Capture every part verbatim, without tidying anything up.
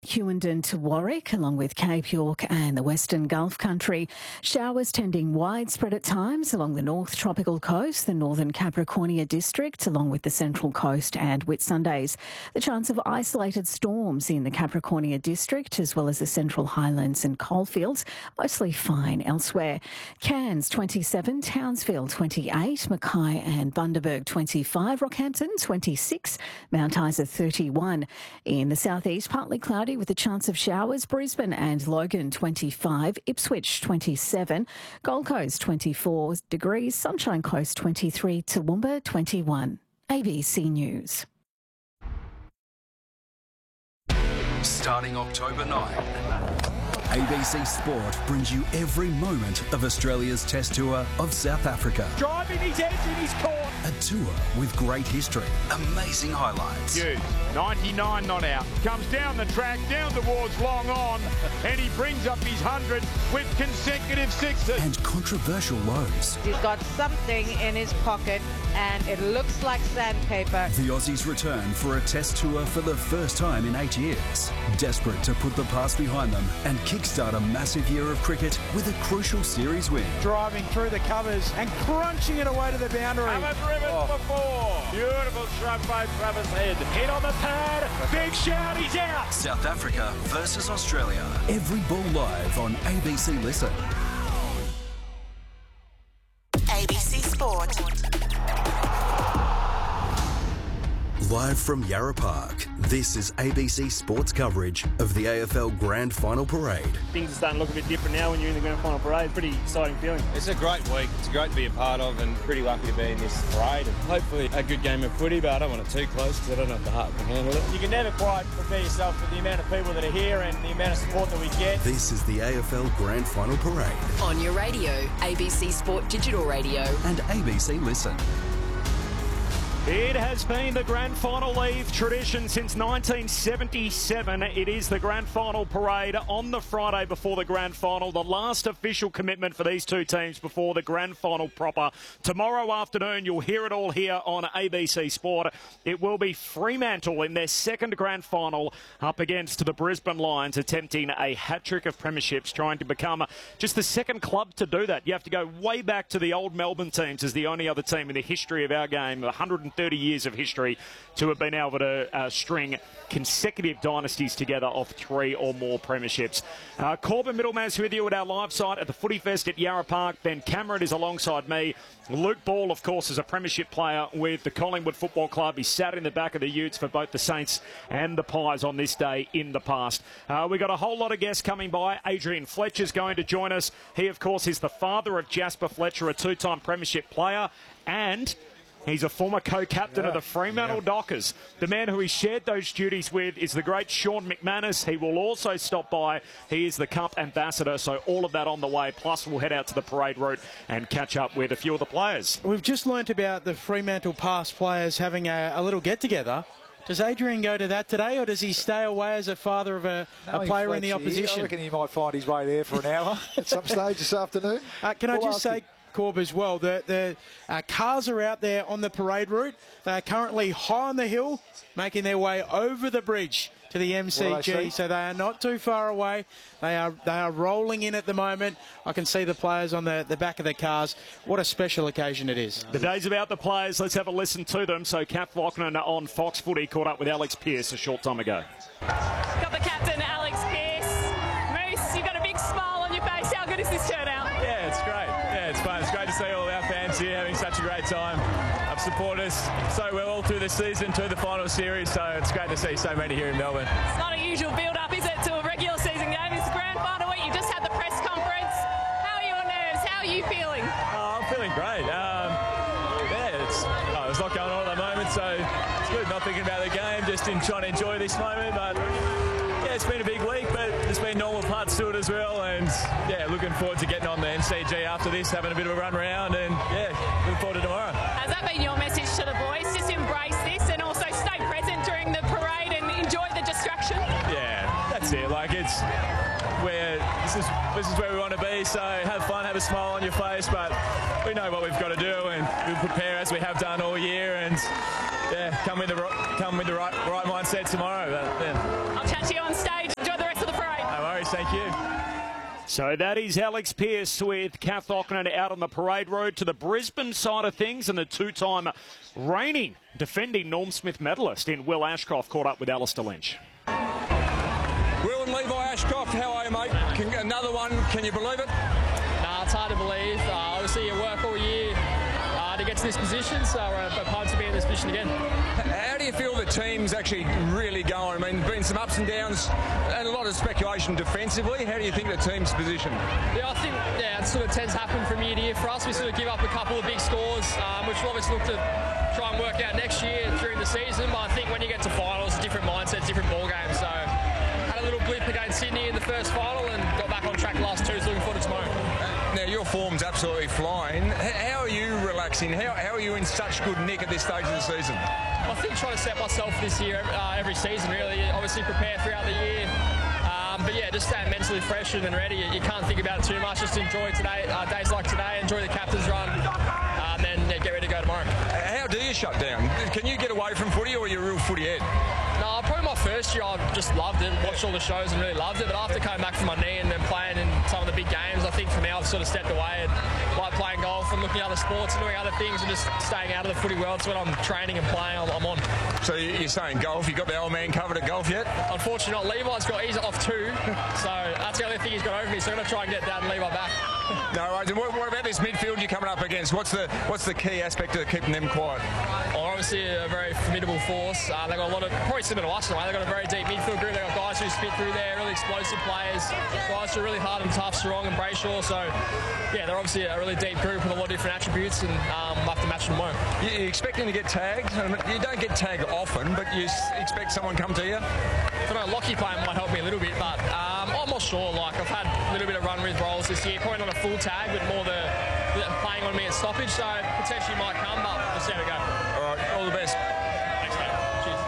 Hewenden to Warwick, along with Cape York and the Western Gulf Country. Showers tending widespread at times along the North Tropical Coast, the Northern Capricornia District, along with the Central Coast and Whitsundays. The chance of isolated storms in the Capricornia District, as well as the Central Highlands and coalfields, mostly fine elsewhere. Cairns twenty-seven, Townsville twenty-eight, Mackay and Bundaberg twenty-five, Rockhampton twenty-six, Mount Isa thirty-one. In the southeast, partly cloudy with a chance of showers. Brisbane and Logan twenty-five, Ipswich twenty-seven, Gold Coast twenty-four degrees, Sunshine Coast twenty-three, Toowoomba twenty-one. A B C News. Starting October ninth, A B C Sport brings you every moment of Australia's Test Tour of South Africa. Driving his edge in his court. A tour with great history, amazing highlights. Hughes, ninety-nine not out. Comes down the track, down towards long on, and he brings up his hundred with consecutive sixes. And controversial lows. He's got something in his pocket, and it looks like sandpaper. The Aussies return for a Test Tour for the first time in eight years. Desperate to put the past behind them and kickstart a massive year of cricket with a crucial series win. Driving through the covers and crunching it away to the boundary. Have it driven oh. for four. Beautiful shot by Travis Head. Hit on the pad. Big shout, he's out. South Africa versus Australia. Every ball live on A B C Listen. A B C Sport. Live from Yarra Park, this is A B C Sports coverage of the A F L Grand Final Parade. Things are starting to look a bit different now when you're in the Grand Final Parade. Pretty exciting feeling. It's a great week. It's great to be a part of and pretty lucky to be in this parade. And hopefully a good game of footy, but I don't want it too close because I don't have the heart to handle it. You can never quite prepare yourself for the amount of people that are here and the amount of support that we get. This is the A F L Grand Final Parade. On your radio, A B C Sport Digital Radio. And A B C Listen. It has been the Grand Final Eve tradition since nineteen seventy-seven. It is the Grand Final Parade on the Friday before the Grand Final. The last official commitment for these two teams before the Grand Final proper. Tomorrow afternoon, you'll hear it all here on A B C Sport. It will be Fremantle in their second Grand Final up against the Brisbane Lions, attempting a hat-trick of premierships, trying to become just the second club to do that. You have to go way back to the old Melbourne teams as the only other team in the history of our game, one hundred thirty years of history, to have been able to uh, string consecutive dynasties together of three or more premierships. Uh, Corbin Middlemans with you at our live site at the Footy Fest at Yarra Park. Ben Cameron is alongside me. Luke Ball, of course, is a premiership player with the Collingwood Football Club. He sat in the back of the Utes for both the Saints and the Pies on this day in the past. Uh, we've got a whole lot of guests coming by. Adrian Fletcher's going to join us. He, of course, is the father of Jasper Fletcher, a two-time premiership player, and he's a former co-captain yeah. of the Fremantle yeah. Dockers. The man who he shared those duties with is the great Sean McManus. He will also stop by. He is the Cup ambassador, so all of that on the way. Plus, we'll head out to the parade route and catch up with a few of the players. We've just learnt about the Fremantle past players having a, a little get-together. Does Adrian go to that today, or does he stay away as a father of a, a player in the opposition? I reckon he might find his way there for an hour at some stage this afternoon. Uh, can we'll I just say... him. Corb, as well, the, the uh, cars are out there on the parade route. They are currently high on the hill, making their way over the bridge to the M C G, so they are not too far away. They are they are rolling in at the moment. I can see the players on the, the back of the cars. What a special occasion it is. The day's about the players. Let's have a listen to them. So Kath Loughnan on Fox Footy caught up with Alex Pearce a short time ago. Got the captain, Alex Pearce. Moose, you've got a big smile on your face. How good is this turnout? Yeah, it's great. Yeah, it's fun. It's great to see all our fans here having such a great time. I've supported us so well all through the season, to the final series, so it's great to see so many here in Melbourne. It's not a usual build-up, is it, to a regular season game? It's the grand final week. You just had the press conference. How are your nerves? How are you feeling? Oh, I'm feeling great. Um, yeah, it's, oh, there's a lot going on at the moment, so it's good not thinking about the game, just in trying to enjoy this moment. But yeah, it's been a big week, but there's been normal parts to it as well, and yeah, looking forward to getting on the M C G after this, having a bit of a run around, and yeah, looking forward to tomorrow. Has that been your message to the boys? Just embrace this and also stay present during the parade and enjoy the distraction? Yeah, that's it. Like, it's where this is this is where we want to be, so have fun, have a smile on your face, but we know what we've got to do, and we'll prepare as we have done all year, and yeah, come with the come with the right right mindset tomorrow. But, yeah. I'll chat to you on stage. Thanks, thank you. So that is Alex Pearce with Kath Ockenden out on the parade road to the Brisbane side of things, and the two-time reigning, defending Norm Smith medalist in Will Ashcroft caught up with Alistair Lynch. Will and Levi Ashcroft, how are you, mate? Can, another one, can you believe it? Nah, it's hard to believe. Uh, obviously, you work all year uh, to get to this position, so uh, we're pumped to be in this position again. How do you feel the team's actually really going? I mean, been some ups and downs and a lot of speculation defensively. How do you think the team's positioned? Yeah, I think yeah, it sort of tends to happen from year to year for us. We sort of give up a couple of big scores, um, which we'll obviously look to try and work out next year during the season. But I think when you get to finals, a different mindset, different ball game. So had a little blip against Sydney in the first final and got back on track the last two. So looking forward to tomorrow. Now, your form's absolutely flying. How are you relaxing? How, how are you in such good nick at this stage of the season? I think trying to set myself this year, uh, every season, really. Obviously prepare throughout the year. Um, but yeah, just staying mentally fresh and ready. You, you can't think about it too much. Just enjoy today, uh, days like today, enjoy the captain's run, uh, and then yeah, get ready to go tomorrow. How do you shut down? Can you get away from footy, or are you a real footy head? No, probably my first year I just loved it, watched all the shows and really loved it. But after coming back from my knee and then playing in some of the big games, I think for me I've sort of stepped away and like playing golf and looking at other sports and doing other things and just staying out of the footy world. So when I'm training and playing, I'm, I'm on. So you're saying golf? You got the old man covered at golf yet? Unfortunately not. Levi's got he's off too, so that's the only thing he's got over me. So I'm going to try and get Dad and Levi back. No, right. And what, what about this midfield you're coming up against? What's the what's the key aspect of keeping them quiet? Well, obviously a very formidable force. Uh, they've got a lot of, probably similar to us in a way, they've got a very deep midfield group. They've got guys who spit through there, really explosive players, guys who are really hard and tough, Strong and Brayshaw. So, yeah, they're obviously a really deep group with a lot of different attributes, and um, we'll have to match them tomorrow. You expecting to get tagged? You don't get tagged often, but you expect someone come to you? I don't know, Lockie playing might help me a little bit, but um, I'm not sure. Like, I've had a little bit of run with roles this year, probably not a full tag, but more the, the playing on me at stoppage, so potentially might come, but we'll see how we go. All right, all the best. Thanks, mate. Cheers.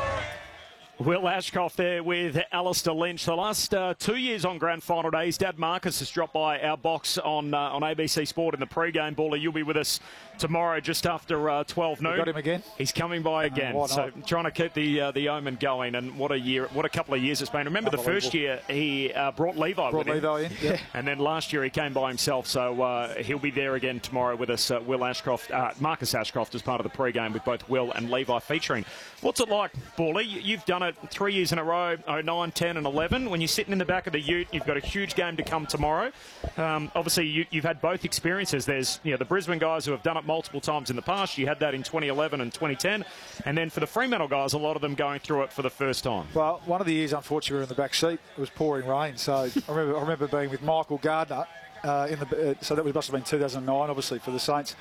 Will Ashcroft there with Alistair Lynch. The last uh, two years on Grand Final Day, his dad Marcus has dropped by our box on uh, on A B C Sport in the pre-game. Baller, you'll be with us tomorrow just after uh, twelve noon. You got him again? He's coming by again. Uh, so trying to keep the uh, the omen going, and what a year, what a couple of years it's been. Remember the first year he uh, brought Levi brought with Levi him. in, yeah. And then last year he came by himself, so uh, he'll be there again tomorrow with us. Uh, Will Ashcroft, uh, Marcus Ashcroft as part of the pre-game with both Will and Levi featuring. What's it like, Bally? You've done it three years in a row, oh nine, ten and eleven. When you're sitting in the back of the ute, you've got a huge game to come tomorrow. Um, obviously, you, you've had both experiences. There's you know the Brisbane guys who have done it multiple times in the past. You had that in twenty eleven and twenty ten. And then for the Fremantle guys, a lot of them going through it for the first time. Well, one of the years, unfortunately, we were in the back seat. It was pouring rain. So I remember, I remember being with Michael Gardner. Uh, in the, uh, so that must have been two thousand nine, obviously, for the Saints.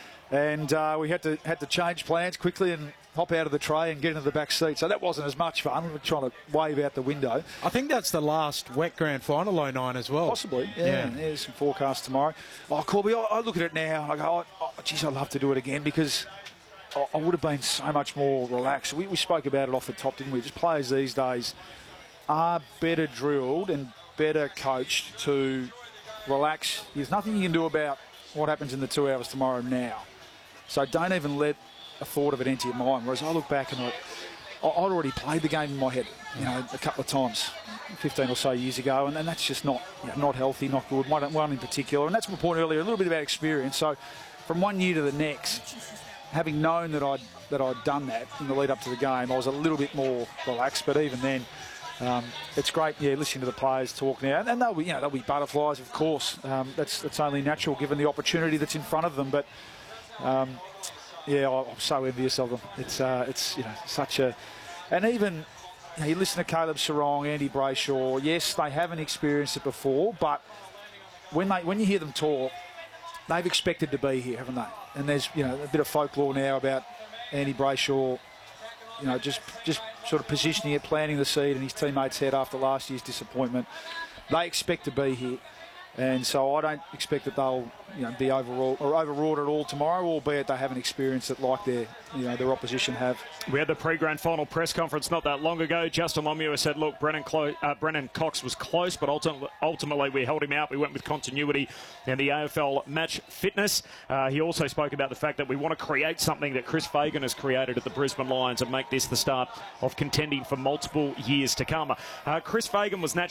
And uh, we had to had to change plans quickly and hop out of the tray and get into the back seat. So that wasn't as much fun. We were trying to wave out the window. I think that's the last wet grand final oh nine as well. Possibly, yeah. yeah. There's some forecasts tomorrow. Oh, Corby, I, I look at it now. I go, oh, geez, I'd love to do it again because I, I would have been so much more relaxed. We, we spoke about it off the top, didn't we? Just players these days are better drilled and better coached to relax. There's nothing you can do about what happens in the two hours tomorrow now. So don't even let a thought of it enter your mind. Whereas I look back and I, I'd already played the game in my head, you know, a couple of times, fifteen or so years ago, and, and that's just not, you know, not healthy, not good. One, one in particular, and that's my point earlier. A little bit about experience. So from one year to the next, having known that I'd that I'd done that in the lead up to the game, I was a little bit more relaxed. But even then, um, it's great, yeah, listening to the players talk now, and they'll be, you know, they'll be butterflies, of course. Um, that's that's only natural given the opportunity that's in front of them, but. Um, yeah, I'm so envious of them. It's uh, it's you know such a, and even you, know, you listen to Caleb Serong, Andy Brayshaw. Yes, they haven't experienced it before, but when they when you hear them talk, they've expected to be here, haven't they? And there's you know a bit of folklore now about Andy Brayshaw, you know, just just sort of positioning it, planting the seed in his teammates' head after last year's disappointment. They expect to be here. And so I don't expect that they'll, you know, be overall or overwrought at all tomorrow, albeit they haven't experienced it like their, you know, their opposition have. We had the pre-grand final press conference not that long ago. Justin Longmuir said, "Look, Brennan, Clo- uh, Brennan Cox was close, but ultimately, ultimately we held him out. We went with continuity and the A F L match fitness." Uh, he also spoke about the fact that we want to create something that Chris Fagan has created at the Brisbane Lions and make this the start of contending for multiple years to come. Uh, Chris Fagan was naturally